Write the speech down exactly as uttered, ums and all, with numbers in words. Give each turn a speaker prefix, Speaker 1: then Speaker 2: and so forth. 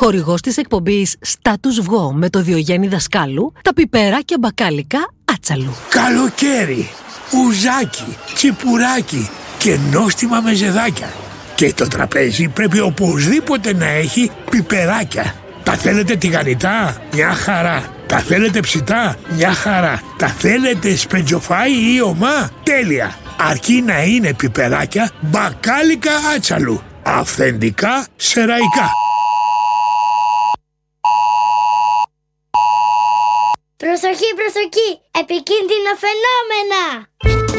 Speaker 1: Χορηγός της εκπομπής Status Βγω με το Διογέννη Δασκάλου, τα πιπεράκια μπακάλικα Άτσαλου.
Speaker 2: Καλοκαίρι, ουζάκι, τσιπουράκι και νόστιμα μεζεδάκια. Και το τραπέζι πρέπει οπωσδήποτε να έχει πιπεράκια. Τα θέλετε τηγανιτά? Μια χαρά. Τα θέλετε ψητά? Μια χαρά. Τα θέλετε σπεντζοφάι ή ομά? Τέλεια. Αρκεί να είναι πιπεράκια μπακάλικα Άτσαλου. Αυθεντικά σεραϊκά.
Speaker 3: Προσοχή, προσοχή! Επικίνδυνα φαινόμενα!